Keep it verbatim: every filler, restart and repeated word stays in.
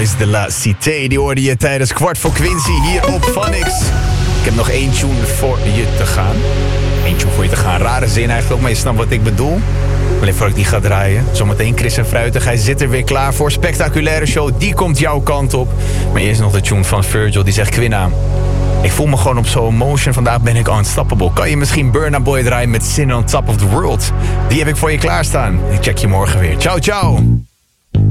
Boys de la Cité. Die hoorde je tijdens Kwart voor Quincy hier op Phonix. Ik heb nog één tune voor je te gaan. Eén tune voor je te gaan. Rare zin eigenlijk ook, maar je snapt wat ik bedoel. Maar even voor ik die ga draaien. Zometeen Chris en Fruitig. Hij zit er weer klaar voor. Spectaculaire show, die komt jouw kant op. Maar eerst nog de tune van Virgil. Die zegt: Quinna, ik voel me gewoon op zo'n motion. Vandaag ben ik unstoppable. Kan je misschien Burna Boy draaien met Sin on Top of the World? Die heb ik voor je klaarstaan. Ik check je morgen weer. Ciao, ciao.